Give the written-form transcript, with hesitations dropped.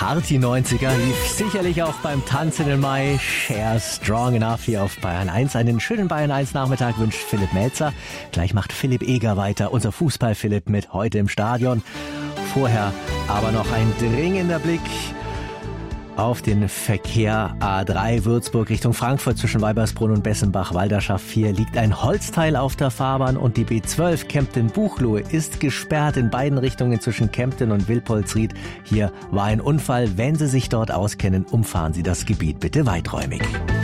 Party 90er lief sicherlich auch beim Tanzen im Mai. Cher Strong Enough hier auf Bayern 1. Einen schönen Bayern 1 Nachmittag wünscht Philipp Melzer. Gleich macht Philipp Eger weiter, unser Fußball-Philipp mit heute im Stadion. Vorher aber noch ein dringender Blick auf den Verkehr A3 Würzburg Richtung Frankfurt zwischen Weibersbrunn und Bessenbach-Walderschaft 4 liegt ein Holzteil auf der Fahrbahn und die B12 Kempten-Buchloe ist gesperrt in beiden Richtungen zwischen Kempten und Wilpolsried. Hier war ein Unfall. Wenn Sie sich dort auskennen, umfahren Sie das Gebiet bitte weiträumig.